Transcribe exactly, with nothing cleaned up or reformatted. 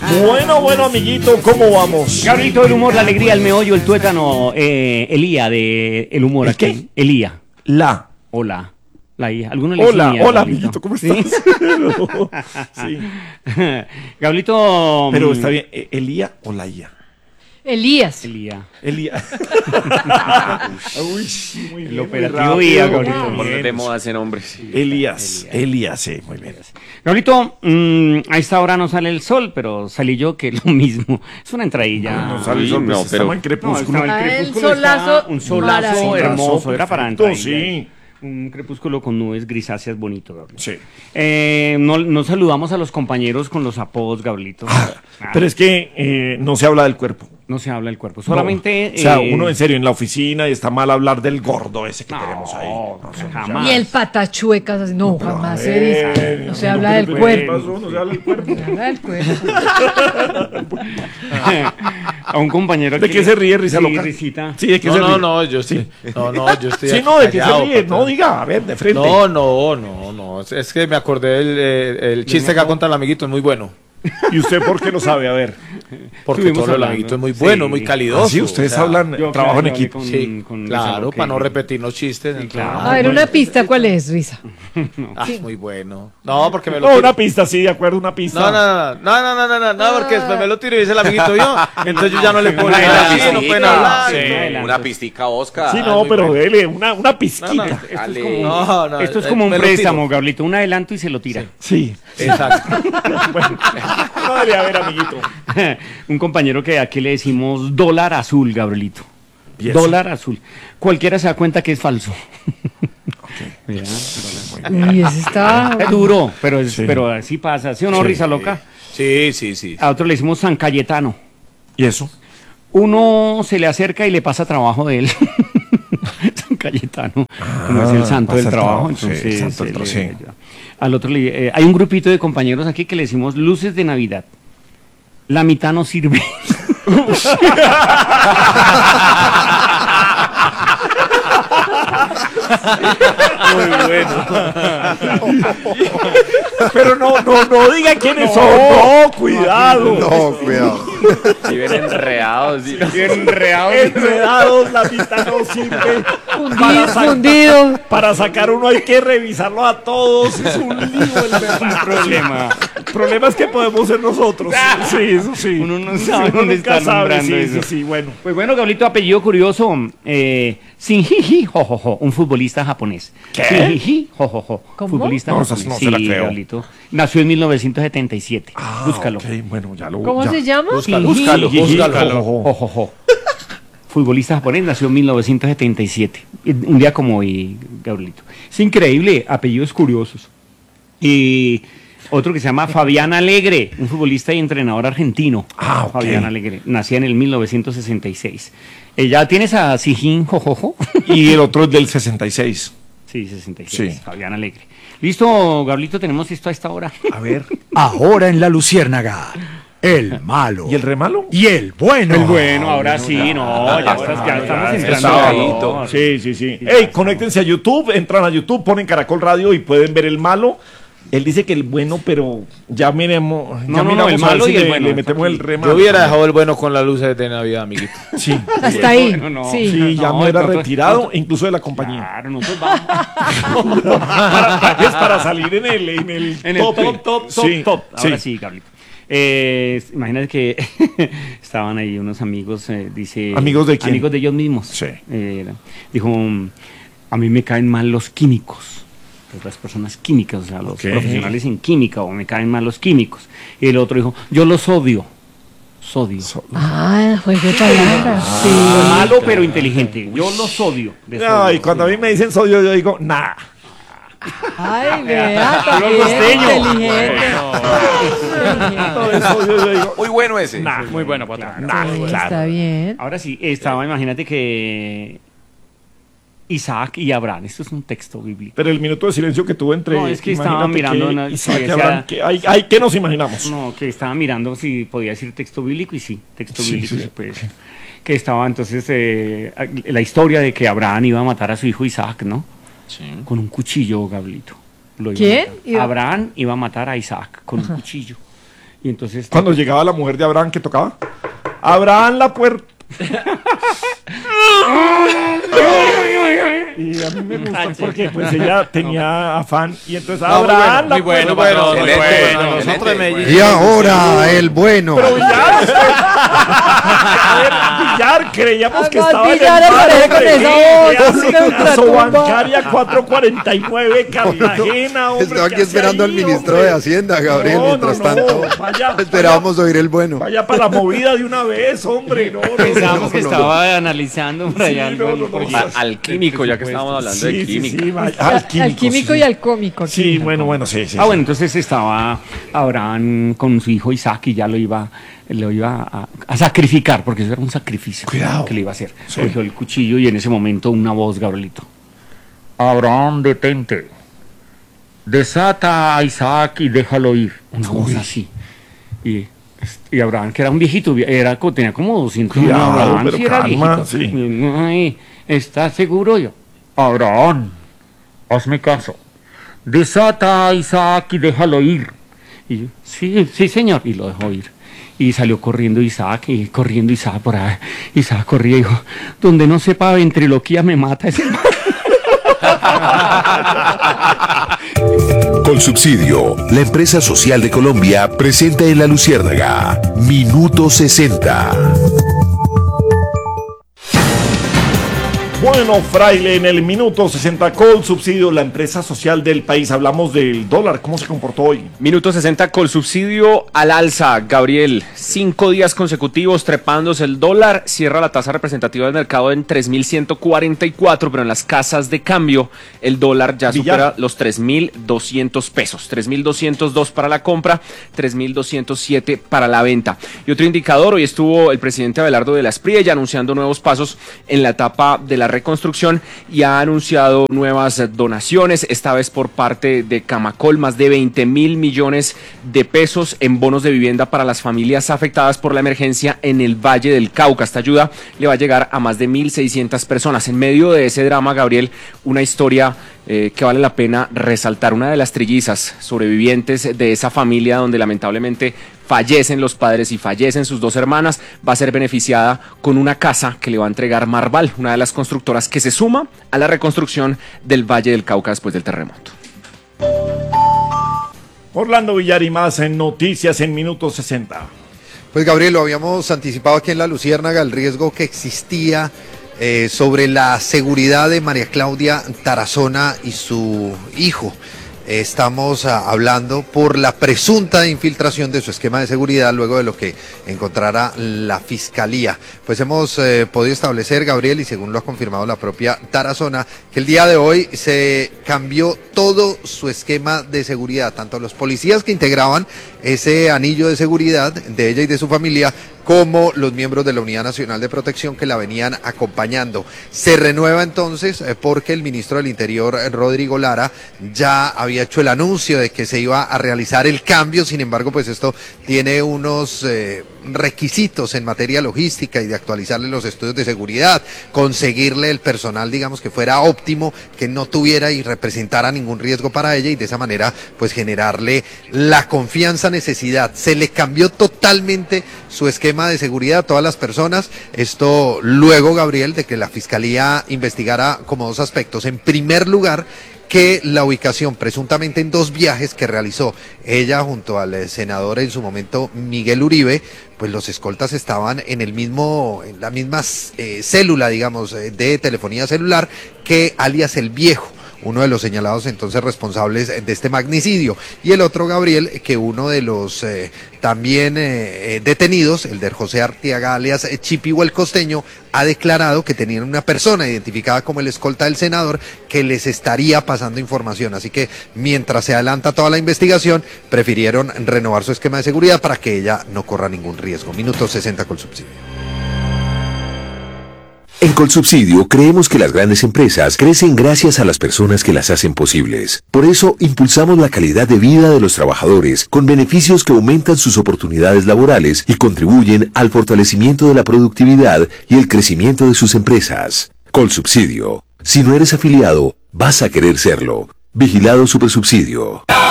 Bueno, bueno, amiguito, ¿cómo vamos? Gabrielito, el humor, la alegría, el meollo, el tuétano, eh, Elía de El Humor. ¿El aquí. qué? Elía. La. Hola. La hija. ¿Alguno le Hola, dice Elía, hola, Gabrielito? amiguito, ¿cómo ¿Sí? estás? Sí. Gabrielito. Pero está bien, ¿e- ¿Elía o la I A? Elías. Elía. Elía. Uy, sí, muy bien. El muy operativo rápido. I A, Gabrielito. Muy Ponte bien. de moda ese nombre. Sí. Elías, Elías. Elías, sí, muy bien. Gabrielito, mm, a esta hora no sale el sol, pero salí yo que es lo mismo. Es una entradilla. No sale el sol, no, pues, pero- estamos en crepúsculo. No, estaba Ah, el el crepúsculo, solazo estaba un solazo maravilloso. hermoso, era para Perfecto, entradilla. sí. Un crepúsculo con nubes grisáceas bonito, Gabrielito. Sí. Eh, no, no saludamos a los compañeros con los apodos, Gabrielito. Ah, Pero es que eh, no se habla del cuerpo. no se habla del cuerpo, solamente... No. O sea, eh, uno en serio en la oficina y está mal hablar del gordo ese que No, tenemos ahí. No, sé, jamás. Y el patachuecas, así, no, pero jamás a se dice. ver, No se no, habla pero del ¿qué cuerpo. pasó? No se habla del cuerpo. Se habla del cuerpo. a un compañero ¿De que qué le- se ríe, risa sí, loca? risita. Sí, ¿de qué No, se ríe? no, no, yo estoy. No, no, yo estoy. Sí, aquí no, ¿de qué se callado, ríe? patrón. No, diga, a ver, de frente. No, no, no, no. Es, es que me acordé del eh, el chiste que ha contado el amiguito, es muy bueno. ¿Y usted por qué lo sabe? A ver. Porque Estuvimos todo el hablando. amiguito es muy bueno, Sí. muy calidoso. Ah, sí, ustedes o sea, hablan, yo trabajo en hablé equipo. con- Sí, con claro, Lisa para no Loque. repetir los chistes. entonces- claro. A ver, una pista, ¿cuál es, Risa? Ah, muy bueno. No, porque me lo No, tiro- una pista, sí, de acuerdo, una pista. No, no, no, no, no, no, no, no, no, porque después me lo tiro y dice el amiguito yo. Entonces yo ya no le puedo leer así, no pueden hablar. Sí, adelante. una pistica Oscar. Sí, Ah, no, muy pero bueno. dele una, una pizquita. No, no. Esto es Dale. como, No, no, esto es eh, como un me lo tiro. préstamo, Gabrielito. Un adelanto y se lo tira. Sí. Exacto. Bueno, no, dale, a ver, amiguito. un compañero que aquí le decimos dólar azul, Gabrielito. ¿Y eso? Dólar azul. Cualquiera se da cuenta que es falso. Mira, Uy, ese está. es duro, pero, es- Sí. pero así pasa. ¿Sí o no, Sí. risa loca? Sí, sí, sí. A otro le decimos San Cayetano. ¿Y eso? Uno se le acerca y le pasa trabajo de él. San Cayetano, como es el santo pasa del el trabajo. trabajo, sí, Entonces, el santo se del trabajo, le- sí. al otro le, eh, hay un grupito de compañeros aquí que le decimos luces de Navidad. La mitad no sirve. Muy bueno. Pero no, no, no diga quiénes son. No, cuidado. No, cuidado. Si ven enredados. sí. Enredados, la pista no sirve. Fundido, sa- fundido. Para sacar uno hay que revisarlo a todos. Es un lío el verdad. problema. El problema es que podemos ser nosotros. Sí, eso sí. Uno no sabe Uno dónde nunca está sabe, nombrando sí, eso. sí, sí, bueno. Pues bueno, Gabrielito, apellido curioso. Eh, Shinjiji Jojojo, un futbolista japonés. ¿Qué? Shinjiji Jojojo, ¿Cómo? futbolista No, japonés. esa no se la Sí, creo. Gabrielito. Nació en mil novecientos setenta y siete. Ah, Búscalo. ok, bueno, ya lo ¿Cómo ya. se llama? Búscalo, Búscalo, búscalo, búscalo. Jojojo. Futbolista japonés, nació en mil novecientos setenta y siete. Un día como hoy, Gabrielito. Es increíble, apellidos curiosos. Y otro que se llama Fabián Alegre, un futbolista y entrenador argentino. Ah, ok. Fabián Alegre, nacía en el mil novecientos sesenta y seis. Eh, ¿Ya tienes a Sijín Jojojo? Y el otro es del sesenta y seis. Sí, sesenta y seis, Sí. Fabián Alegre. Listo, Gabrielito, tenemos esto a esta hora. A ver. Ahora en La Luciérnaga, el malo. ¿Y el remalo? Y el bueno. El bueno, ahora sí, no, ya, estás- ya estamos ya, entrando. sábadito. No, Sí, sí, sí. Ey, conéctense a YouTube, entran a YouTube, ponen Caracol Radio y pueden ver el malo. Él dice que el bueno, pero ya miremos. Ya No, no, no, miramos el a ver malo si y el le, bueno, le metemos aquí. el remalo. Yo hubiera dejado el bueno con las luces de Navidad, amiguito. Sí, Hasta ahí. Bueno, no. Sí. sí, ya No, me era nosotros- retirado, incluso de la compañía. Claro, nosotros vamos. para, para- es para salir en el, en el, En el top, top, top, Sí, top. Ahora sí. sí, Carlito. Eh, imagínate que estaban ahí unos amigos, eh, dice... ¿Amigos de quién? Amigos de ellos mismos. Sí. Eh, dijo, mm, a mí me caen mal los químicos. Pues las personas químicas, o sea, los Ok. profesionales en química, o me caen mal los químicos. Y el otro dijo, yo los odio. Sodio. Ah, juego de palabras. Sí. Malo pero inteligente. Yo los odio. de sodio. Ay, cuando a mí me dicen sodio, yo digo, nah. Ay, vea, Puro también costeño. inteligente. No, de sodio yo digo, Muy bueno ese. nah. Muy bueno, patrón. Nah, Sí, claro. está bien. Ahora sí, estaba, imagínate que Isaac y Abraham, esto es un texto bíblico. Pero el minuto de silencio que tuvo entre. No, es que estaba imagínate mirando que una- Isaac sí, y o sea- Abraham, que hay, hay que nos imaginamos. No, que estaba mirando si podía decir texto bíblico y sí, texto Sí, bíblico sí. se puede decir. Que estaba entonces eh, la historia de que Abraham iba a matar a su hijo Isaac, ¿no? Sí. Con un cuchillo, Gabrielito. Lo iba a ¿Quién? matar. Iba- Abraham iba a matar a Isaac con un cuchillo. Y entonces... Cuando llegaba la mujer de Abraham, ¿qué tocaba? Abraham la puerta. Y a mí me gusta porque pues ella tenía afán y entonces No, muy Abraham bueno, la muy bueno, puerta. bueno, muy Excelente, bueno. excelente. Nosotros de Medellín. Y ahora el bueno. Pero ya, usted- a ver, Villar, creíamos que Además, estaba en Villar el aparece con hombre, esa ¿qué voz, hace? una ultratumba. Bancaria cuatrocientos cuarenta y nueve, Cartagena, hombre. Estaba ¿qué aquí hace esperando ahí, al ministro hombre? de Hacienda, Gabriel. No, Mientras no, no, tanto, vaya, esperábamos oír el bueno. Vaya para la movida de una vez, hombre. No, no, Pensábamos no, que no, estaba analizando por allá Sí, algo no, del no, no, proyecto. sí. A- al químico, ya que estábamos hablando de Sí, sí, química. sí, vaya, Al, al químico, al químico sí. y al cómico. Sí, aquí. bueno, bueno, sí, sí. Ah, sí. bueno, entonces estaba Abraham con su hijo Isaac y ya lo iba, lo iba a, a sacrificar, porque eso era un sacrificio Cuidado. que le iba a hacer. Sí. Cogió el cuchillo y en ese momento una voz, Gabrielito. Abraham, detente. Desata a Isaac y déjalo ir. Una voz así. Y, y Abraham, que era un viejito, era, co- tenía como doscientos años. Cuidado, Abraham, pero sí era calma, viejito. sí. Y, ay, ¿estás seguro? Yo, Abraham, hazme caso. Desata a Isaac y déjalo ir. Y yo, sí, sí, señor. Y lo dejó ir. Y salió corriendo Isaac, y corriendo Isaac por ahí. Isaac corría y dijo, donde no sepa ventriloquía me mata ese man. Colsubsidio, la empresa social de Colombia, presenta en La Luciérnaga Minuto sesenta. Bueno, Fraile, en el minuto sesenta, Colsubsidio, la empresa social del país. Hablamos del dólar, ¿cómo se comportó hoy? Minuto sesenta, Colsubsidio al alza. Gabriel, cinco días consecutivos trepándose el dólar. Cierra la tasa representativa del mercado en tres mil ciento cuarenta y cuatro, pero en las casas de cambio el dólar ya Villar. supera los tres mil doscientos pesos. tres mil doscientos dos para la compra, tres mil doscientos siete para la venta. Y otro indicador, hoy estuvo el presidente Abelardo de la Espriella anunciando nuevos pasos en la etapa de la reconstrucción y ha anunciado nuevas donaciones, esta vez por parte de Camacol, más de veinte mil millones de pesos en bonos de vivienda para las familias afectadas por la emergencia en el Valle del Cauca. Esta ayuda le va a llegar a más de mil seiscientas personas. En medio de ese drama, Gabriel, una historia eh, que vale la pena resaltar. Una de las trillizas sobrevivientes de esa familia donde lamentablemente fallecen los padres y fallecen sus dos hermanas, va a ser beneficiada con una casa que le va a entregar Marval, una de las constructoras que se suma a la reconstrucción del Valle del Cauca después del terremoto. Orlando Villar y más en Noticias en minuto sesenta. Pues Gabriel, lo habíamos anticipado aquí en La Luciérnaga, el riesgo que existía eh, sobre la seguridad de María Claudia Tarazona y su hijo. Eh, estamos ah, hablando por la presunta infiltración de su esquema de seguridad luego de lo que encontrara la Fiscalía. Pues hemos eh, podido establecer, Gabriel, y según lo ha confirmado la propia Tarazona, que el día de hoy se cambió todo su esquema de seguridad, tanto los policías que integraban ese anillo de seguridad de ella y de su familia, como los miembros de la Unidad Nacional de Protección que la venían acompañando. Se renueva entonces eh, porque el ministro del Interior, eh, Rodrigo Lara, ya había hecho el anuncio de que se iba a realizar el cambio. Sin embargo, pues esto tiene unos eh, requisitos en materia logística y de actualizarle los estudios de seguridad, conseguirle el personal, digamos, que fuera óptimo, que no tuviera y representara ningún riesgo para ella, y de esa manera pues generarle la confianza, necesidad. Se le cambió totalmente su esquema de seguridad a todas las personas. Esto luego, Gabriel, de que la Fiscalía investigara como dos aspectos. En primer lugar, que la ubicación presuntamente en dos viajes que realizó ella junto al eh, senador en su momento Miguel Uribe, pues los escoltas estaban en el mismo, en la misma eh, célula, digamos, eh, de telefonía celular que alias El Viejo, uno de los señalados entonces responsables de este magnicidio. Y el otro, Gabriel, que uno de los eh, también eh, detenidos, el de José Arteaga alias Chipivo el Costeño, ha declarado que tenían una persona identificada como el escolta del senador que les estaría pasando información. Así que mientras se adelanta toda la investigación, prefirieron renovar su esquema de seguridad para que ella no corra ningún riesgo. Minuto sesenta con subsidio. En Colsubsidio creemos que las grandes empresas crecen gracias a las personas que las hacen posibles. Por eso impulsamos la calidad de vida de los trabajadores con beneficios que aumentan sus oportunidades laborales y contribuyen al fortalecimiento de la productividad y el crecimiento de sus empresas. Colsubsidio. Si no eres afiliado, vas a querer serlo. Vigilado Supersubsidio.